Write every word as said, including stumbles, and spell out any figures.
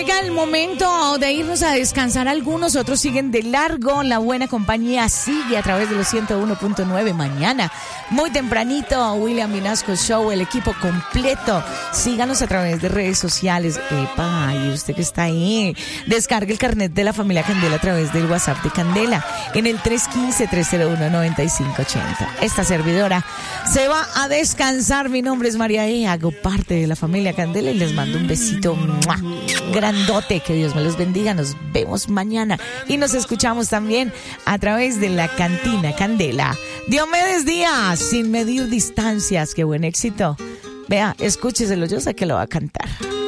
Llega el momento de irnos a descansar algunos, otros siguen de largo. La buena compañía sigue a través de los ciento uno punto nueve mañana. Muy tempranito, William Vinasco Show, el equipo completo. Síganos a través de redes sociales. Epa, y usted que está ahí, descargue el carnet de la familia Candela a través del WhatsApp de Candela en el tres uno cinco, tres cero uno, nueve cinco ocho cero. Esta servidora se va a descansar. Mi nombre es María E. Hago parte de la familia Candela y les mando un besito ¡mua! Grandote, que Dios me los bendiga. Nos vemos mañana y nos escuchamos también a través de la Cantina Candela. Diomedes Díaz, Sin Medir Distancias. Qué buen éxito. Vea, escúcheselo, yo sé que lo va a cantar.